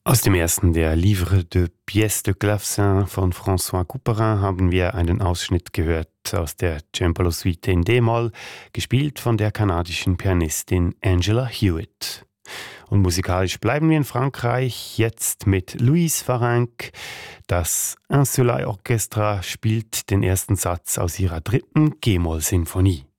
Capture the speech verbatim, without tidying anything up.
Aus dem ersten der Livre de Pièces de Clavecin von François Couperin haben wir einen Ausschnitt gehört aus der Cembalo-Suite in D-Moll, gespielt von der kanadischen Pianistin Angela Hewitt. Und musikalisch bleiben wir in Frankreich, jetzt mit Louise Farenc. Das Un Soleil Orchestra spielt den ersten Satz aus ihrer dritten G-Moll-Sinfonie.